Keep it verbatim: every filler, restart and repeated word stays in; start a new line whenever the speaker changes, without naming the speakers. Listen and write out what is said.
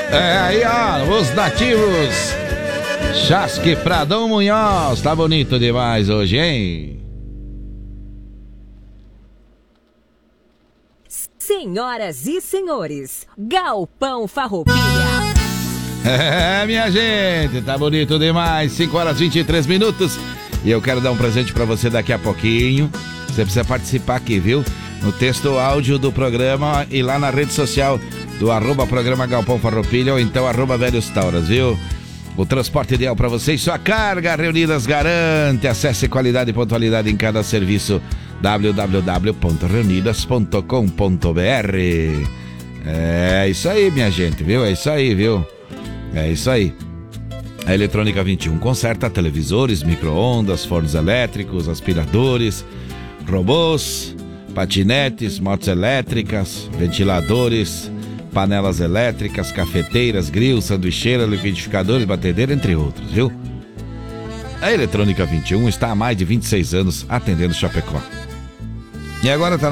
É aí, ó, os nativos. Chasque Pradão Munhoz. Tá bonito demais hoje, hein?
Senhoras e senhores, Galpão Farroupilha.
É, minha gente, tá bonito demais. cinco horas e vinte e três minutos. E eu quero dar um presente pra você daqui a pouquinho. Você precisa participar aqui, viu? No texto áudio do programa e lá na rede social do arroba programa Galpão Farroupilha ou então arroba Velhos Tauras, viu? O transporte ideal para você e sua carga Reunidas garante. Acesse qualidade e pontualidade em cada serviço. w w w ponto reunidas ponto com ponto b r. É isso aí, minha gente, viu? É isso aí, viu? É isso aí. A Eletrônica vinte e um conserta televisores, micro-ondas, fornos elétricos, aspiradores, robôs, patinetes, motos elétricas, ventiladores, panelas elétricas, cafeteiras, grill, sanduicheira, liquidificadores, batedeira, entre outros, viu? A Eletrônica vinte e um está há mais de vinte e seis anos atendendo Chapecó. E agora tá